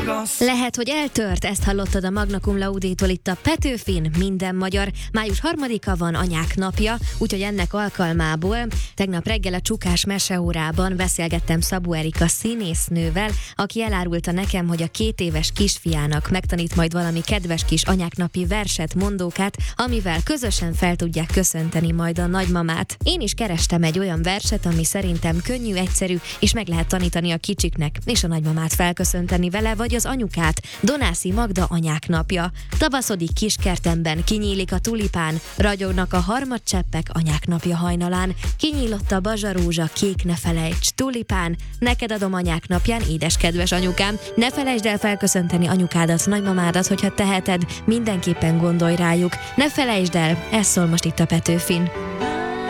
Lehet, hogy eltört, ezt hallottad a Magna Cum Laude-tól itt a Petőfin, minden magyar. Május 3-a van, Anyák napja, úgyhogy ennek alkalmából tegnap reggel a Csukás meseórában beszélgettem Szabó Erika színésznővel, aki elárulta nekem, hogy a 2 éves kisfiának megtanít majd valami kedves kis anyáknapi verset, mondókát, amivel közösen fel tudják köszönteni majd a nagymamát. Én is kerestem egy olyan verset, ami szerintem könnyű, egyszerű, és meg lehet tanítani a kicsiknek, és a nagymamát felköszönteni vele, vagy az anyukát. Donászi Magda Anyák napja. Tavaszodik kiskertemben, kinyílik a tulipán, ragyognak a harmadcseppek Anyák napja hajnalán, kinyílott a bazsarózsa, kék ne felejts, tulipán, neked adom Anyák napján, édes kedves anyukám, ne felejtsd el felköszönteni anyukádat, nagymamádat, hogyha teheted, mindenképpen gondolj rájuk, ne felejtsd el, ez szól most itt a Petőfin.